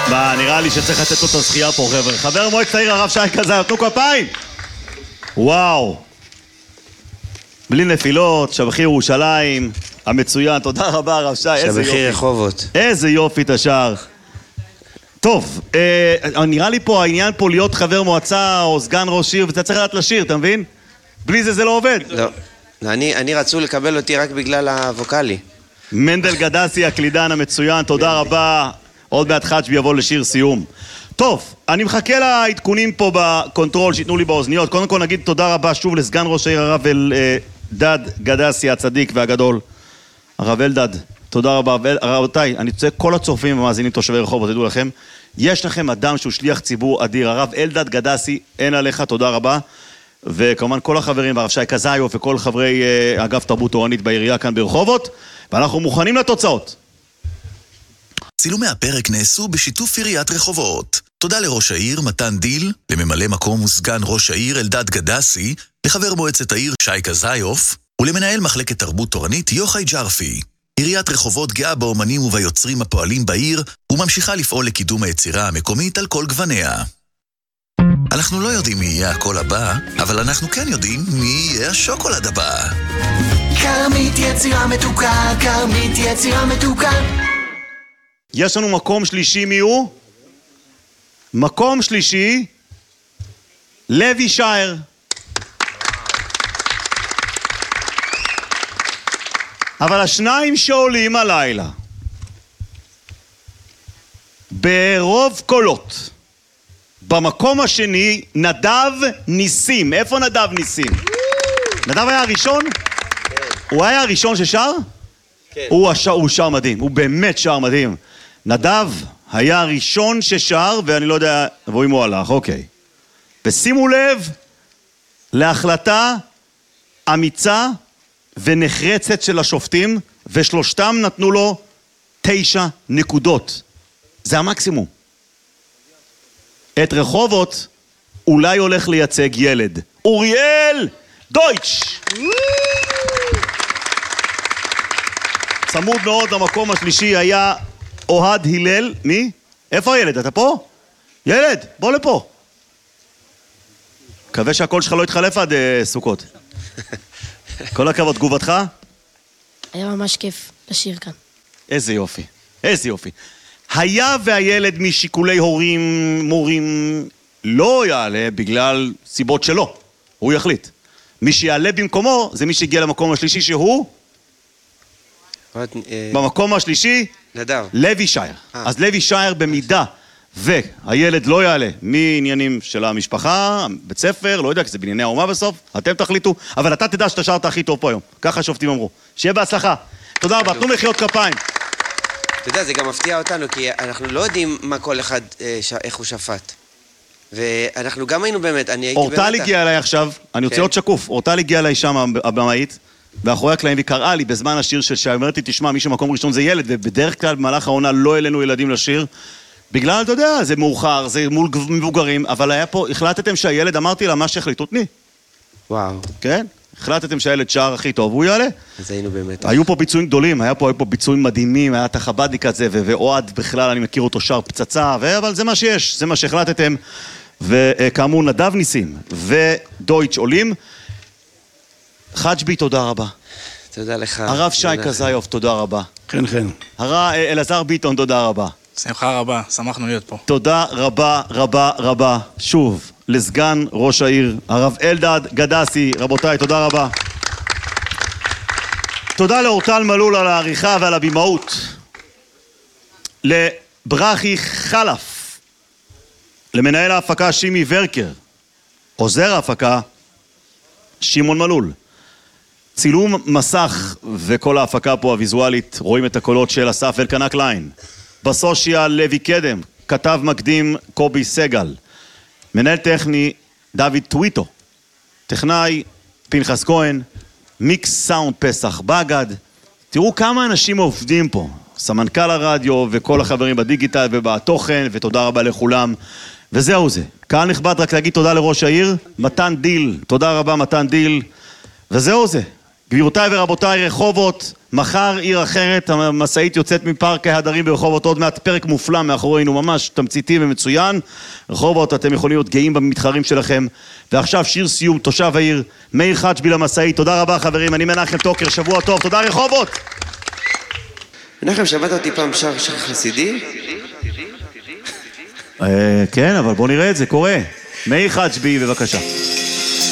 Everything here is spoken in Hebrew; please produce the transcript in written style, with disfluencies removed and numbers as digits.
נראה לי שצריך לתת לו את הזכייה פה, חבר'ה. חבר מועצת העיר הרב שי כזאיוף, תנו כפיים! וואו. בלי נפילות, שבחי ירושלים, המצוין. תודה רבה, הרב שי, איזה יופי. שבחי רחובות. איזה יופי את השאר. טוב, נראה לי פה, העניין פה להיות חבר מועצה או סגן ראש עיר, ואתה צריך לדעת לשיר, אתה מבין? בלי זה לא עובד. לא, אני רצו לקבל אותי רק בגלל הווקלי. מנדל גדסי, הקלידן המצוין, תודה רבה. עוד מעט חג'בי יבוא לשיר סיום. טוב, אני מחכה לעדכונים פה בקונטרול שיתנו לי באוזניות. קודם כל נגיד תודה רבה שוב לסגן ראש העיר הרב אלדד גדסי הצדיק והגדול. הרב אלדד, תודה רבה. רבותיי, אני רוצה כל הצופים ומאזינים תושבי רחובות, תדעו לכם, יש לכם אדם שהוא שליח ציבור אדיר. הרב אלדד גדסי, אין עליך, תודה רבה. וכמובן כל החברים, הרב שי כזאיוף וכל חברי אגף תרבות תורנית בעירייה כאן ברחובות, ואנחנו מוכנים לתוצאות. צילומי הפרק נעשו בשיתוף עיריית רחובות. תודה לראש העיר מתן דיל, לממלא מקום וסגן ראש העיר אלדד גדסי, לחבר מועצת העיר שי כזאיוף, ולמנהל מחלקת תרבות תורנית יוחאי ג'רפי. עיריית רחובות גאה באומנים וביוצרים הפועלים בעיר, וממשיכה לפעול לקידום היצירה המקומית על כל גווניה. אנחנו לא יודעים מי יהיה הקול הבא, אבל אנחנו כן יודעים מי יהיה השוקולד הבא. כרמית יצירה מתוקה, כרמית יצירה מתוקה. יש לנו מקום שלישי, מי הוא? מקום שלישי, לוי שייר. אבל השניים שעולים הלילה, ברוב קולות, במקום השני, נדב ניסים. איפה נדב ניסים? נדב היה הראשון? כן. הוא היה הראשון ששר? כן. הוא שר מדהים, הוא באמת שר מדהים. נדב היה הראשון ששר, ואני לא יודע, ואם הוא הלך, אוקיי. ושימו לב להחלטה אמיצה ונחרצת של השופטים, ושלושתם נתנו לו 9 נקודות. זה המקסימום. את רחובות אולי הולך לייצג ילד. אוריאל דויטש! צמוד מאוד למקום השלישי היה אוהד הלל. מי? איפה הילד? אתה פה? ילד, בוא לפה. מקווה שהקול שלך לא יתחלף עד סוכות. כל הכבוד, תגובתך? היה ממש כיף לשיר כאן. איזה יופי, איזה יופי. היה והילד משיקולי הורים, מורים, לא יעלה בגלל סיבות שלו. הוא יחליט. מי שיעלה במקומו זה מי שהגיע למקום השלישי שהוא? במקום השלישי? נדב. לוי שייר. אז לוי שייר במידה והילד לא יעלה מעניינים של המשפחה, בית ספר, לא יודע, כי זה בענייני האומה בסוף, אתם תחליטו, אבל אתה תדע שאתה שרת הכי טוב פה היום. ככה השופטים אמרו. שיהיה בהצלחה. תודה רבה, תנו מחיאות כפיים. אתה יודע, זה גם מפתיע אותנו, כי אנחנו לא יודעים מה כל אחד, איך הוא שפט. ואנחנו גם היינו באמת, אני הייתי באמת... אורטל הגיעה אליי עכשיו, אני רוצה להיות שקוף, אורטל הגיעה אליי שם, הבמאית, ואחורי הקלעים, והיא קראה לי בזמן השיר של שי, אומרת לי, תשמע, מי שמקום ראשון זה ילד, ובדרך כלל במהלך העונה לא אלינו ילדים לשיר, בגלל, אתה יודע, זה מאוחר, זה מול מבוגרים, אבל היה פה, החלטתם שהילד, אמרתי לה, מה שהחליטו, תני. וואו. כן? החלטתם שהילד שר הכי טוב, הוא יעלה. אז היינו באמת... היו פה ביצועים גדולים, היו פה ביצועים מדהימים, היה את החבדניק הזה, ואוהד בכלל, אני מכיר אותו שר פצצה, אבל זה מה שיש, זה מה שהחלטתם. וכאמור, נדב ניסים ודויטש עולים. חג'בי, תודה רבה. תודה לך. הרב שי כזאיוף, תודה רבה. כן, כן. אלעזר ביטון, תודה רבה. שמחה רבה, שמחנו להיות פה. תודה רבה, רבה, רבה. שוב, לסגן ראש העיר, הרב אלדד גדסי. רבותיי, תודה רבה. תודה לאורטל מלול על העריכה ועל הבימאות. לברכי חלף. למנהל ההפקה שימי ורקר. עוזר ההפקה שמעון מלול. צילום מסך וכל ההפקה פה הוויזואלית, רואים את הקולות של אסף אלקנה קליין. בסושיאל לוי קדם, כתב מקדים קובי סגל. מנהל טכני דוד טוויטו. טכנאי פנחס כהן. מיקס סאונד פסח בגד. תראו כמה אנשים עובדים פה. סמנכ"ל הרדיו וכל החברים בדיגיטל ובתוכן, ותודה רבה לכולם. וזהו זה. קהל נכבד, רק להגיד תודה לראש העיר, מתן דיל. תודה רבה מתן דיל. וזהו זה. גבירותיי ורבותיי, רחובות, מחר עיר אחרת, המשאית יוצאת מפארק ההדרים ברחובות, עוד מעט פרק מופלא מאחורינו, ממש תמציתי ומצוין. רחובות, אתם יכולים להיות גאים במתחרים שלכם. ועכשיו שיר סיום, תושב העיר, מאיר חג'בי למשאית. תודה רבה חברים, אני מנחם טוקר, שבוע טוב, תודה רחובות. מנחם, שמעת אותי פעם שר חסידי? כן, אבל בוא נראה את זה, קורה. מאיר חג'בי, בבקשה.